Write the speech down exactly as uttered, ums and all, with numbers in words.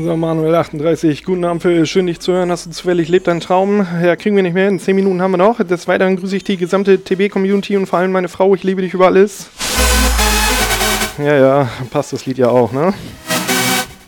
So, Manuel achtunddreißig, guten Abend, für schön dich zu hören. Hast du zufällig lebt dein Traum? Ja, kriegen wir nicht mehr hin. Zehn Minuten haben wir noch. Des Weiteren grüße ich die gesamte T B-Community und vor allem meine Frau. Ich liebe dich über alles. Ja, ja, passt das Lied ja auch, ne?